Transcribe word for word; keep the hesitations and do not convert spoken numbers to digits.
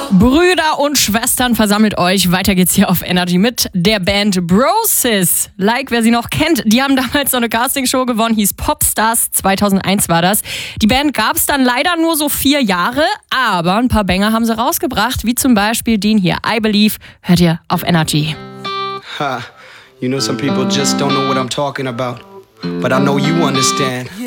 Brüder und Schwestern, versammelt euch. Weiter geht's hier auf Energy mit der Band Brosis. Like, wer sie noch kennt, die haben damals so eine Castingshow gewonnen, hieß Popstars, zweitausendeins war das. Die Band gab's dann leider nur so vier Jahre, aber ein paar Banger haben sie rausgebracht, wie zum Beispiel den hier, I Believe, hört ihr auf Energy. Ha, you know some people just don't know what I'm talking about, but I know you understand.